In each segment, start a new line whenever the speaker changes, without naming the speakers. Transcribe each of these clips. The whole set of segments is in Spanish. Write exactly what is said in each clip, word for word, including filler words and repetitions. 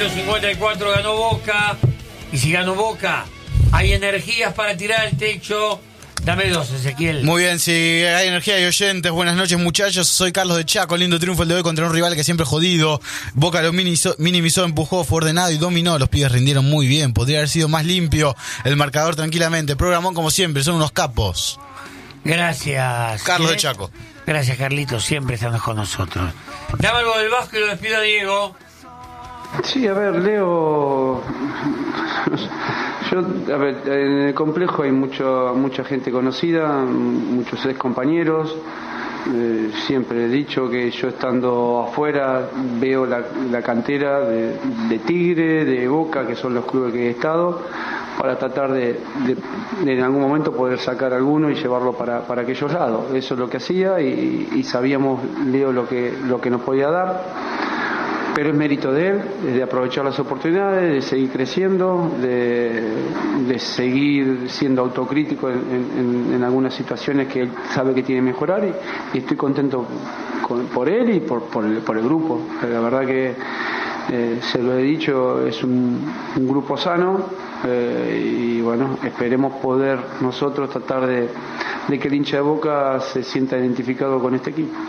cincuenta y cuatro ganó Boca, y si ganó Boca, hay energías para tirar al techo. Dame dos, Ezequiel.
Muy bien, si hay energía y oyentes, buenas noches muchachos, soy Carlos de Chaco, lindo triunfo el de hoy contra un rival que siempre jodido. Boca lo minimizó, minimizó, empujó, fue ordenado y dominó, los pibes rindieron muy bien, podría haber sido más limpio el marcador tranquilamente, programón como siempre, son unos capos.
Gracias.
Carlos
¿Qué?
de Chaco.
Gracias, Carlitos, siempre estás con nosotros. Dame algo del Vasco y lo despido a Diego.
Sí, a ver, Leo, yo, a ver, en el complejo hay mucho, mucha gente conocida, muchos ex compañeros, eh, siempre he dicho que yo estando afuera veo la, la cantera de, de Tigre, de Boca, que son los clubes que he estado, para tratar de, de, de en algún momento poder sacar alguno y llevarlo para, para aquellos lados. Eso es lo que hacía y, y sabíamos, Leo, lo que, lo que nos podía dar. Pero es mérito de él, de aprovechar las oportunidades, de seguir creciendo, de, de seguir siendo autocrítico en, en, en algunas situaciones que él sabe que tiene que mejorar y, y estoy contento con, por él y por, por, el, por el grupo. La verdad que, eh, se lo he dicho, es un, un grupo sano eh, y bueno, esperemos poder nosotros tratar de, de que el hincha de Boca se sienta identificado con este equipo.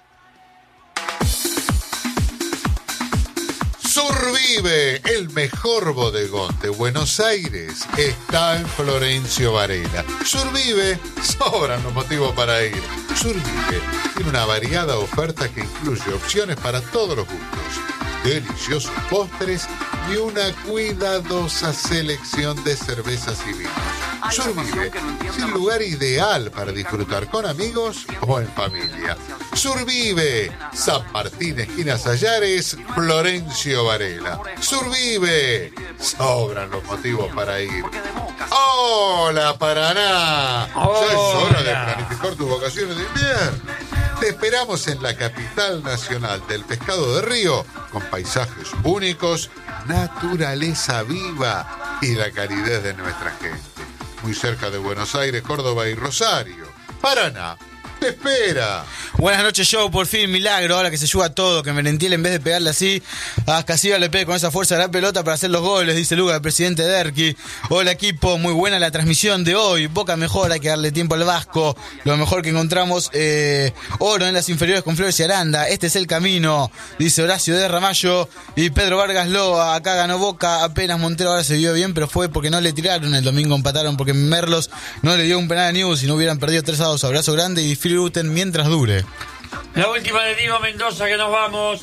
Survive, el mejor bodegón de Buenos Aires, está en Florencio Varela. Survive, sobran los motivos para ir. Survive tiene una variada oferta que incluye opciones para todos los gustos, deliciosos postres y una cuidadosa selección de cervezas y vinos. Survive es el lugar ideal para disfrutar con amigos o en familia. Survive, San Martín, esquina Sallares, Florencio Varela. Survive, sobran los motivos para ir. ¡Hola, Paraná! Ya es hora de planificar tus vacaciones de invierno. Te esperamos en la capital nacional del pescado de río, con paisajes únicos, naturaleza viva y la calidez de nuestra gente. Muy cerca de Buenos Aires, Córdoba y Rosario. Paraná te espera.
Buenas noches, Joe, por fin, milagro, ahora que se ayuda todo, que Merentiel en vez de pegarle así a Casillas le pegue con esa fuerza de la pelota para hacer los goles, dice Luca, el presidente de Erqui. Hola equipo, muy buena la transmisión de hoy, Boca mejor, hay que darle tiempo al Vasco, lo mejor que encontramos, eh, oro en las inferiores con Flores y Aranda, este es el camino, dice Horacio de Ramallo, y Pedro Vargas Loa, acá ganó Boca, apenas Montero ahora se vio bien, pero fue porque no le tiraron, el domingo empataron porque Merlos no le dio un penal a News y no hubieran perdido tres a dos, abrazo grande y disfruten mientras dure.
La última de Diego Mendoza, que nos vamos.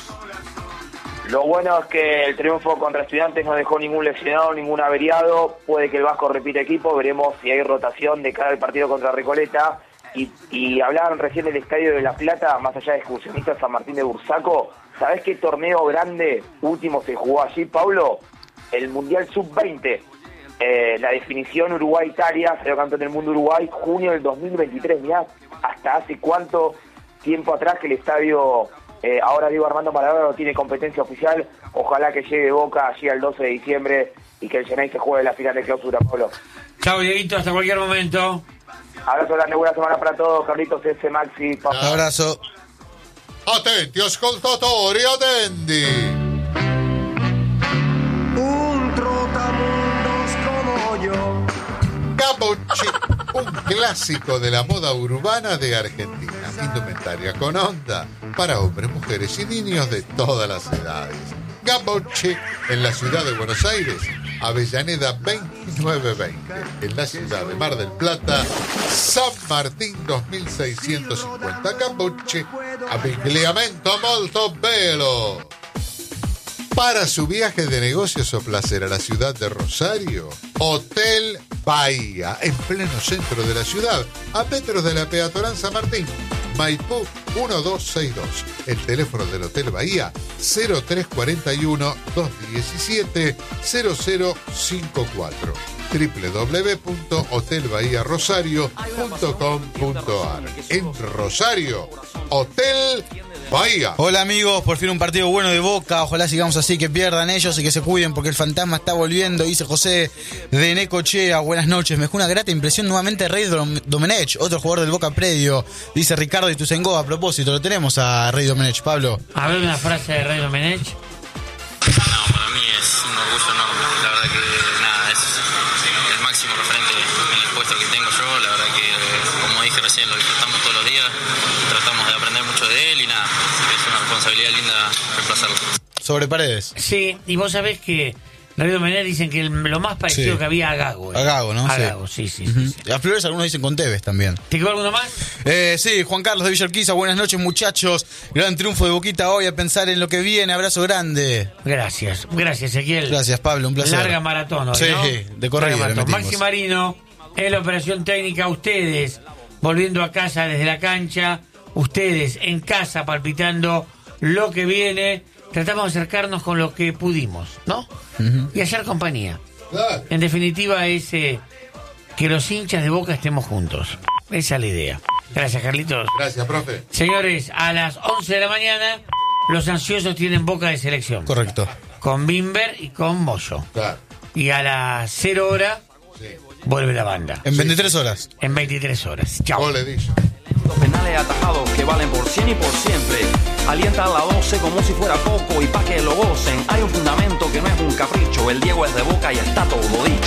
Lo bueno es que el triunfo contra Estudiantes no dejó ningún lesionado, ningún averiado. Puede que el Vasco repita equipo, veremos si hay rotación de cara al partido contra Recoleta. Y, y hablaban recién del Estadio de La Plata, más allá de excursionistas, San Martín de Bursaco. ¿Sabés qué torneo grande último se jugó allí, Pablo? El Mundial sub veinte. Eh, la definición Uruguay-Italia, salió campeón del mundo Uruguay, junio del dos mil veintitrés. Mirá, hasta hace cuánto tiempo atrás que el estadio, eh, ahora Diego Armando Maradona no tiene competencia oficial. Ojalá que llegue Boca allí al doce de diciembre y que el Genay se juegue la final de clausura, Pablo.
Chao, Dieguito, hasta cualquier momento.
Abrazo grande, buena semana para todos. Carlitos, S. Maxi, Pablo.
Abrazo.
Attenti ascoltatori, attenti.
Un trotamundos como yo.
Capocci, un clásico de la moda urbana de Argentina. Indumentaria con onda para hombres, mujeres y niños de todas las edades. Capocci, en la ciudad de Buenos Aires, Avellaneda veintinueve veinte. En la ciudad de Mar del Plata, San Martín dos mil seiscientos cincuenta. Capocci, abbigliamento molto bello. Para su viaje de negocios o placer a la ciudad de Rosario, Hotel Bahía, en pleno centro de la ciudad, a metros de la peatonal San Martín, Maipú uno dos seis dos. El teléfono del Hotel Bahía, cero tres cuatro uno, dos uno siete, cero cero cinco cuatro. doble u doble u doble u punto hotel bahía rosario punto com punto a r. En Rosario, Hotel Bahía.
Hola amigos, por fin un partido bueno de Boca, ojalá sigamos así, que pierdan ellos y que se cuiden porque el fantasma está volviendo, dice José de Necochea. Buenas noches, me dejó una grata impresión nuevamente Rey Domenech, otro jugador del Boca predio, dice Ricardo Ituzaingó. A propósito, lo tenemos a Rey Domenech, Pablo.
A ver una frase de Rey Domenech.
No, para mí es uno
sobre Paredes.
Sí, y vos sabés que David Domenech dicen que el- lo más parecido
Sí.
que había a Gago. ¿eh?
A Gago, ¿no?
A
Sí.
Gago, sí, sí. sí,
Ujú.
sí.
A Flores algunos dicen con Tevez también.
¿Te quedó alguno más?
Eh, sí, Juan Carlos de Villarquiza, buenas noches muchachos. Gran triunfo de Boquita hoy, a pensar en lo que viene. Abrazo grande.
Gracias, gracias, Ezequiel.
Gracias, Pablo, un placer.
Larga maratón hoy,
Sí,
¿no?
de corrido
Larga
le
maratón.
metimos.
Maxi Marino, en la operación técnica, ustedes volviendo a casa desde la cancha, ustedes en casa palpitando lo que viene. Tratamos de acercarnos con lo que pudimos, ¿no?
Ujú.
Y hacer compañía.
Dale.
En definitiva es eh, que los hinchas de Boca estemos juntos. Esa es la idea. Gracias, Carlitos.
Gracias, profe.
Señores, a las once de la mañana, los ansiosos tienen Boca de selección.
Correcto.
Con Bimber y con Moyo.
Claro.
Y a las cero hora,
Sí.
vuelve la banda.
En veintitrés horas.
En veintitrés horas. Chao.
Gol Edison.
Penales atajados que valen por cien y por siempre. Alienta a la doce como si fuera poco y pa' que lo gocen. Hay un fundamento que no es un capricho. El Diego es de Boca y está todo dicho.